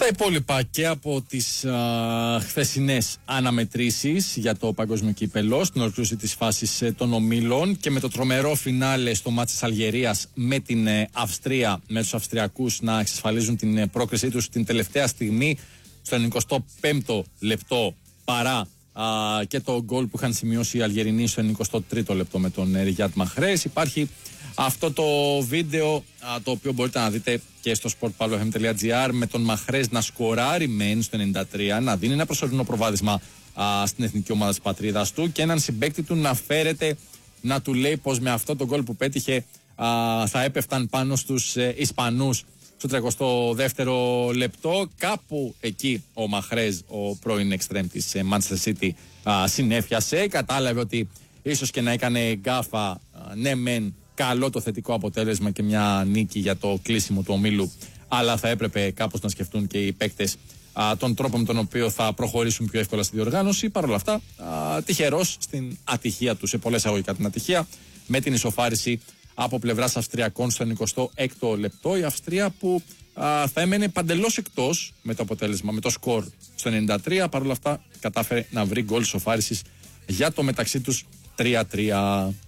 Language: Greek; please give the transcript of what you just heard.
Στα υπόλοιπα και από τις χθεσινές αναμετρήσεις για το παγκόσμιο κύπελλο, στην ολοκλήρωση της φάσης των ομίλων και με το τρομερό φινάλε στο μάτς της Αλγερίας με την Αυστρία, με τους Αυστριακούς να εξασφαλίζουν την πρόκρισή τους την τελευταία στιγμή στο 95ο λεπτό, παρά και το γκολ που είχαν σημειώσει οι Αλγερινοί στο 93ο λεπτό με τον Ριάτ Μαχρές. Υπάρχει αυτό το βίντεο το οποίο μπορείτε να δείτε και στο sportpavlofm.gr με τον Μαχρές να σκοράρει μεν στο 93, να δίνει ένα προσωρινό προβάδισμα στην εθνική ομάδα της πατρίδας του και έναν συμπαίκτη του να φέρεται να του λέει πως με αυτό το γκολ που πέτυχε θα έπεφταν πάνω στους Ισπανούς στο 32ο λεπτό. Κάπου εκεί ο Μαχρές, ο πρώην εξτρέμ της Manchester City, συνέφιασε, κατάλαβε ότι ίσως και να έκανε γκάφα, ναι μεν καλό το θετικό αποτέλεσμα και μια νίκη για το κλείσιμο του ομίλου, αλλά θα έπρεπε κάπως να σκεφτούν και οι παίκτες τον τρόπο με τον οποίο θα προχωρήσουν πιο εύκολα στη διοργάνωση. Παρ' όλα αυτά, τυχερός στην ατυχία του, σε πολλές αγωγικά την ατυχία, με την ισοφάριση από πλευράς Αυστριακών στο 26ο λεπτό. Η Αυστρία που θα έμενε παντελώς εκτός με το αποτέλεσμα, με το σκορ στο 93, παρ' όλα αυτά κατάφερε να βρει γκολ ισοφάρισης για το μεταξύ τους 3-3.